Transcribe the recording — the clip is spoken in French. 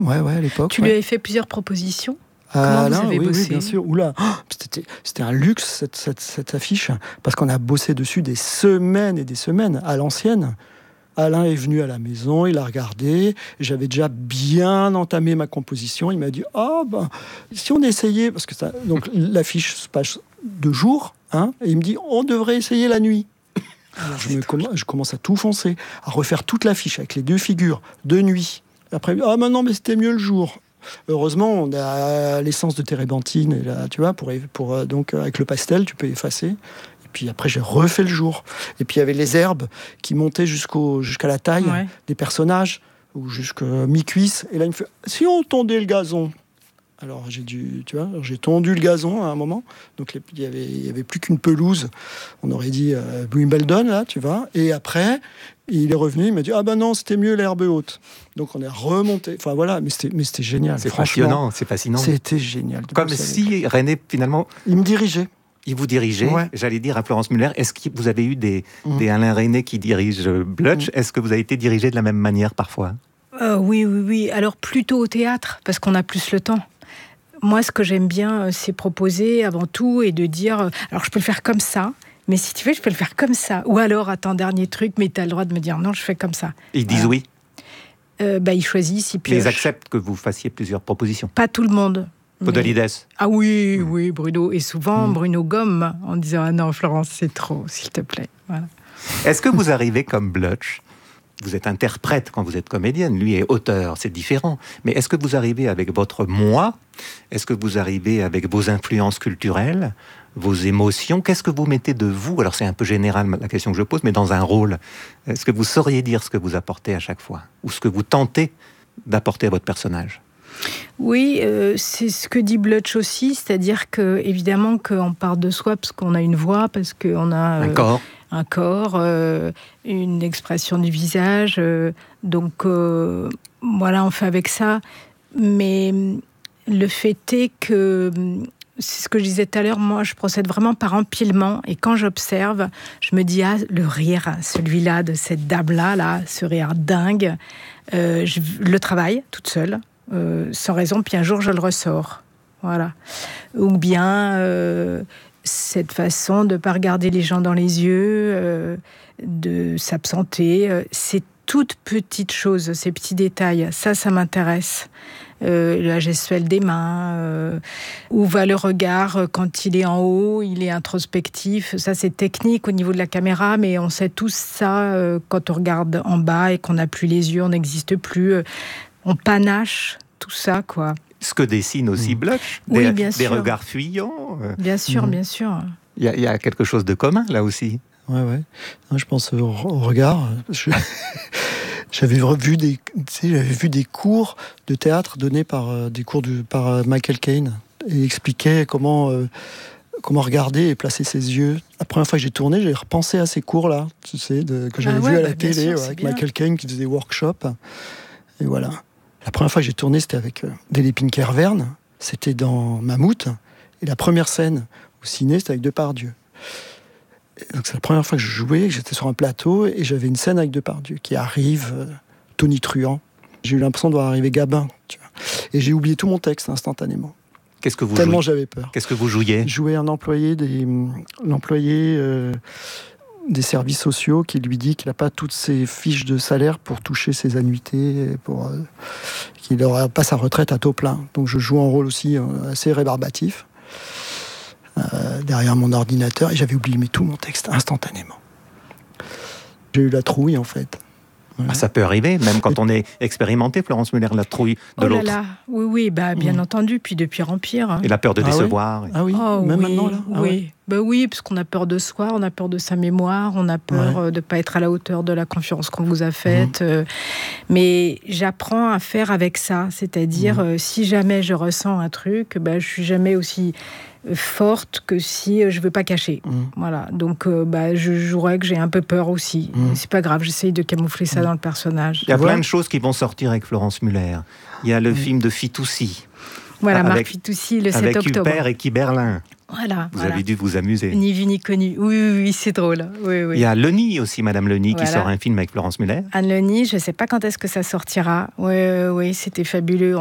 Ouais, à l'époque. Tu lui avais fait plusieurs propositions? Comment vous avez bossé? Oui, bien sûr. Oula, c'était un luxe cette affiche, parce qu'on a bossé dessus des semaines et des semaines à l'ancienne. Alain est venu à la maison, il a regardé, j'avais déjà bien entamé ma composition. Il m'a dit si on essayait, parce que donc l'affiche se passe de jour, et il me dit on devrait essayer la nuit. Alors je commence à tout foncer, à refaire toute l'affiche avec les deux figures de nuit. Après, non, mais c'était mieux le jour. Heureusement, on a l'essence de térébenthine, et là, tu vois, donc avec le pastel, tu peux effacer. Puis après, j'ai refait le jour. Et puis, il y avait les herbes qui montaient jusqu'à la taille des personnages, ou jusqu'à mi-cuisse. Et là, il me fait « Si on tondait le gazon ?» Alors, j'ai tondu le gazon à un moment. Donc, il y avait plus qu'une pelouse. On aurait dit Wimbledon, là, tu vois. Et après, il est revenu, il m'a dit « non, c'était mieux l'herbe haute. » Donc, on est remonté. Enfin, voilà, mais c'était génial. C'est passionnant, c'est fascinant. C'était génial. Comme si René, finalement... Il me dirigeait. Il vous dirigeait, j'allais dire à Florence Muller. Est-ce que vous avez eu des Alain René qui dirigent Blutch? Est-ce que vous avez été dirigé de la même manière parfois? Oui. Alors plutôt au théâtre, parce qu'on a plus le temps. Moi, ce que j'aime bien, c'est proposer avant tout et de dire, alors je peux le faire comme ça, mais si tu veux, je peux le faire comme ça. Ou alors, attends, dernier truc, mais tu as le droit de me dire non, je fais comme ça. Ils disent oui? Ils choisissent, ils piochent. Ils acceptent que vous fassiez plusieurs propositions? Pas tout le monde. Podalides. Ah oui, Bruno. Et souvent, Bruno gomme en disant « Ah non, Florence, c'est trop, s'il te plaît. » Voilà. Est-ce que vous arrivez comme Blutch? Vous êtes interprète quand vous êtes comédienne, lui est auteur, c'est différent. Mais est-ce que vous arrivez avec votre moi? Est-ce que vous arrivez avec vos influences culturelles, vos émotions? Qu'est-ce que vous mettez de vous? Alors c'est un peu général la question que je pose, mais dans un rôle. Est-ce que vous sauriez dire ce que vous apportez à chaque fois? Ou ce que vous tentez d'apporter à votre personnage? Oui, c'est ce que dit Blutch aussi, c'est-à-dire que évidemment qu'on part de soi parce qu'on a une voix, parce qu'on a un corps, une expression du visage, donc voilà, on fait avec ça. Mais le fait est que, c'est ce que je disais tout à l'heure, moi je procède vraiment par empilement, et quand j'observe, je me dis le rire, celui-là de cette dame-là, ce rire dingue, je le travaille toute seule. Sans raison, puis un jour je le ressors. Voilà. Ou bien cette façon de ne pas regarder les gens dans les yeux, de s'absenter. Ces toutes petites choses, ces petits détails, ça m'intéresse. La gestuelle des mains, où va le regard quand il est en haut, il est introspectif. Ça, c'est technique au niveau de la caméra, mais on sait tous ça quand on regarde en bas et qu'on n'a plus les yeux, on n'existe plus. On panache tout ça, quoi. Ce que dessine aussi Blutch, des regards fuyants. Bien sûr. Il y a quelque chose de commun, là aussi. Ouais. Non, je pense au regard. J'avais vu des cours de théâtre donnés par Michael Caine, et il expliquait comment regarder et placer ses yeux. La première fois que j'ai tourné, j'ai repensé à ces cours-là, tu sais, que j'avais vu à la télé, avec Michael Caine qui faisait des workshops. Et voilà. La première fois que j'ai tourné, c'était avec Délé Pinker-Verne. C'était dans Mammouth. Et la première scène au ciné, c'était avec Depardieu. Et donc c'est la première fois que je jouais, que j'étais sur un plateau, et j'avais une scène avec Depardieu qui arrive, tonitruant. J'ai eu l'impression de voir arriver Gabin, tu vois. Et j'ai oublié tout mon texte instantanément. Qu'est-ce que vous Tellement j'avais peur. Qu'est-ce que vous jouiez? Je jouais un employé des services sociaux qui lui dit qu'il n'a pas toutes ses fiches de salaire pour toucher ses annuités, qu'il n'aura pas sa retraite à taux plein. Donc je joue un rôle aussi assez rébarbatif derrière mon ordinateur, et j'avais oublié tout mon texte instantanément. J'ai eu la trouille, en fait. Ah, ça peut arriver, même quand on est expérimenté, Florence Muller, la trouille de l'autre. Là. Oui, bien entendu, puis de pire en pire. Et la peur de décevoir. Ah oui, même maintenant, là. Oui, parce qu'on a peur de soi, on a peur de sa mémoire, on a peur de ne pas être à la hauteur de la confiance qu'on vous a faite. Mais j'apprends à faire avec ça, c'est-à-dire, si jamais je ressens un truc, je suis jamais aussi forte que si je veux pas cacher. Voilà. Donc je jouerais que j'ai un peu peur aussi. C'est pas grave, j'essaye de camoufler ça dans le personnage. Il y a plein de choses qui vont sortir avec Florence Muller. Il y a le film de Fitoussi. Voilà, Marc Fitoussi, le 7 octobre. Avec Hubert et Kiberlin. Voilà. Vous avez dû vous amuser. Ni vu ni connu. Oui, c'est drôle. Oui. Il y a Leni aussi, Madame Leni, qui sort un film avec Florence Muller. Anne Leni, je ne sais pas quand est-ce que ça sortira. Oui, c'était fabuleux.